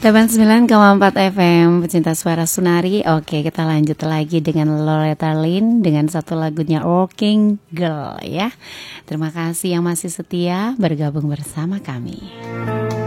89,4 FM pecinta suara Sunari. Oke, kita lanjut lagi dengan Loretta Lynn dengan satu lagunya Working Girl ya. Terima kasih yang masih setia bergabung bersama kami.